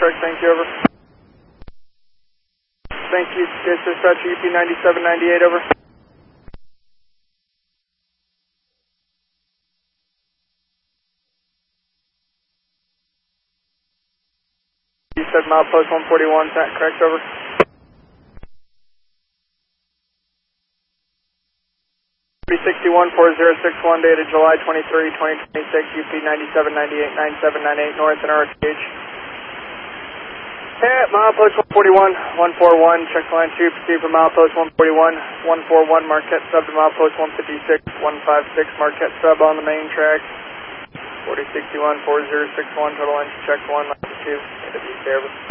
correct, thank you, over. Thank you, dispatch UP 9798, over. You said milepost 141, is that correct, over? B614061, dated July 23, 2026, UP 9798, 9798, North and RTH. At milepost 141, 141, check line 2, proceed for milepost 141, 141, Marquette sub to milepost 156, 156, Marquette sub on the main track. 4061, 4061, total engine check 1, line 2, AWC, over.